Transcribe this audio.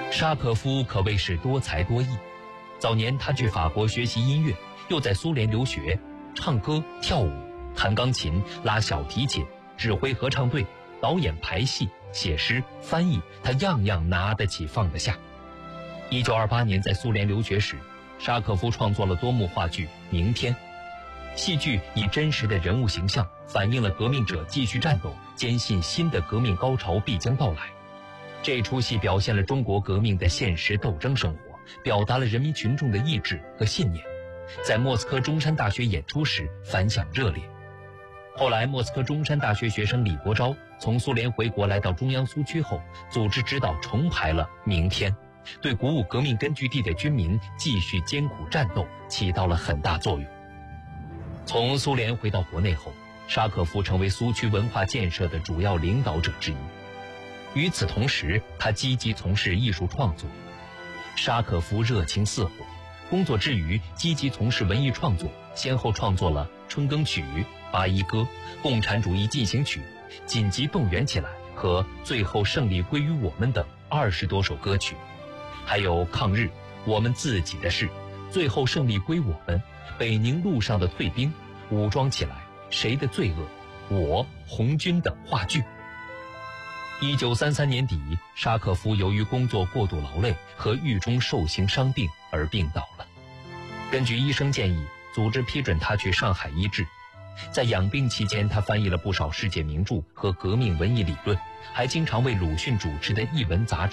沙可夫可谓是多才多艺。早年他去法国学习音乐，又在苏联留学，唱歌、跳舞、弹钢琴、拉小提琴、指挥合唱队、导演排戏、写诗、翻译，他样样拿得起放得下。1928年在苏联留学时，沙可夫创作了多幕话剧《明天》。戏剧以真实的人物形象反映了革命者继续战斗，坚信新的革命高潮必将到来。这出戏表现了中国革命的现实斗争生活，表达了人民群众的意志和信念。在莫斯科中山大学演出时反响热烈。后来莫斯科中山大学学生李国钊从苏联回国来到中央苏区后，组织指导重排了《明天》，对鼓舞革命根据地的军民继续艰苦战斗起到了很大作用。从苏联回到国内后，沙可夫成为苏区文化建设的主要领导者之一。与此同时，他积极从事艺术创作。沙可夫热情似火，工作之余积极从事文艺创作，先后创作了《春耕曲》《八一歌》《共产主义进行曲》《紧急动员起来》和《最后胜利归于我们》等20多首歌曲，还有《抗日》《我们自己的事》《最后胜利归我们》《北宁路上的退兵》《武装起来》《谁的罪恶》《我》《红军》等话剧。1933年底，沙可夫由于工作过度劳累和狱中受刑伤病而病倒了。根据医生建议，组织批准他去上海医治。在养病期间，他翻译了不少世界名著和革命文艺理论，还经常为鲁迅主持的译文杂志